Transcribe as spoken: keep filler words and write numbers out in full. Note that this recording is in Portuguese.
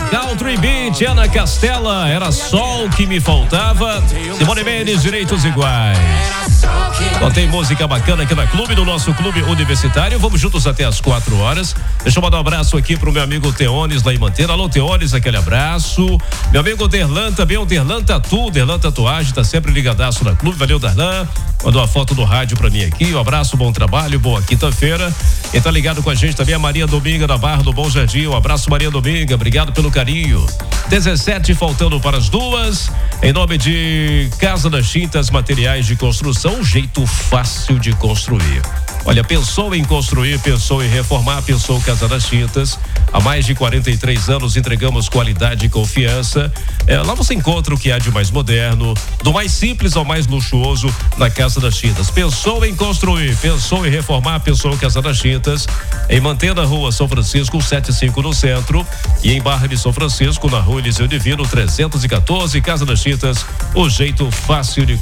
Country Beat, Ana Castela, era só o que me faltava. Simone Mendes, Direitos Iguais. Então tem música bacana aqui na Clube, no nosso Clube Universitário. Vamos juntos até as quatro horas. Deixa eu mandar um abraço aqui pro meu amigo Teones lá em Manteira. Alô, Teones, aquele abraço. Meu amigo Derlan também, o Derlan Tatu, Derlan Tatuagem, tá sempre ligadaço na Clube. Valeu, Derlan. Mandou uma foto do rádio pra mim aqui. Um abraço, bom trabalho, boa quinta-feira. Quem tá ligado com a gente também é a Maria Dominga da Barra do Bom Jardim. Um abraço, Maria Dominga. Obrigado pelo carinho. dezessete faltando para as duas. Em nome de Casa das Tintas, materiais de construção, um jeito fácil de construir. Olha, pensou em construir, pensou em reformar, pensou Casa das Tintas. Há mais de quarenta e três anos entregamos qualidade e confiança. É, lá você encontra o que há de mais moderno, do mais simples ao mais luxuoso na Casa das Tintas. Pensou em construir, pensou em reformar, pensou Casa das Tintas. Em Manteira, Rua São Francisco, setenta e cinco no centro. E em Barra de São Francisco, na Rua Eliseu Divino, trezentos e quatorze, Casa das Tintas, o jeito fácil de